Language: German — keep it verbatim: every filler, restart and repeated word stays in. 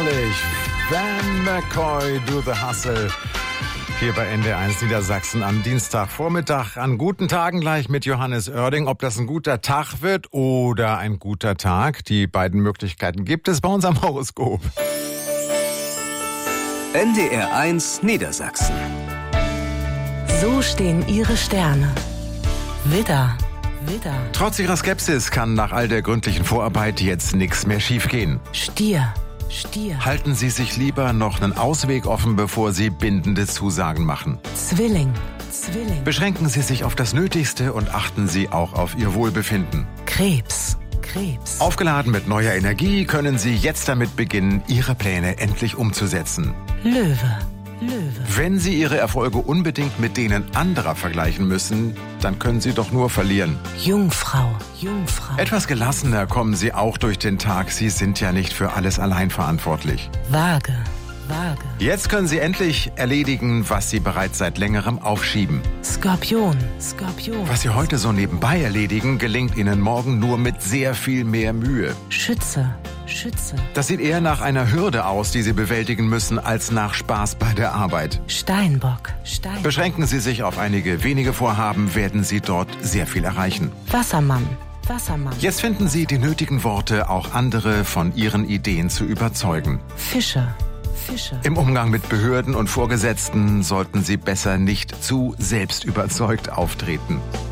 herrlich. Van McCoy, Do the Hustle. Hier bei N D R eins Niedersachsen am Dienstagvormittag. An guten Tagen gleich mit Johannes Oerding. Ob das ein guter Tag wird oder ein guter Tag, die beiden Möglichkeiten gibt es bei unserem Horoskop. N D R eins Niedersachsen. So stehen Ihre Sterne. Widder, Widder. Trotz Ihrer Skepsis kann nach all der gründlichen Vorarbeit jetzt nichts mehr schiefgehen. Stier, Stier. Halten Sie sich lieber noch einen Ausweg offen, bevor Sie bindende Zusagen machen. Zwilling, Zwilling. Beschränken Sie sich auf das Nötigste und achten Sie auch auf Ihr Wohlbefinden. Krebs, Krebs. Aufgeladen mit neuer Energie können Sie jetzt damit beginnen, Ihre Pläne endlich umzusetzen. Löwe, Löwe. Wenn Sie Ihre Erfolge unbedingt mit denen anderer vergleichen müssen, dann können Sie doch nur verlieren. Jungfrau, Jungfrau. Etwas gelassener kommen Sie auch durch den Tag. Sie sind ja nicht für alles allein verantwortlich. Waage, Waage. Jetzt können Sie endlich erledigen, was Sie bereits seit längerem aufschieben. Skorpion, Skorpion. Was Sie heute so nebenbei erledigen, gelingt Ihnen morgen nur mit sehr viel mehr Mühe. Schütze, Schütze. Das sieht eher nach einer Hürde aus, die Sie bewältigen müssen, als nach Spaß bei der Arbeit. Steinbock, Steinbock. Beschränken Sie sich auf einige wenige Vorhaben, werden Sie dort sehr viel erreichen. Wassermann, Wassermann. Jetzt finden Sie die nötigen Worte, auch andere von Ihren Ideen zu überzeugen. Fische, Fische. Im Umgang mit Behörden und Vorgesetzten sollten Sie besser nicht zu selbstüberzeugt auftreten.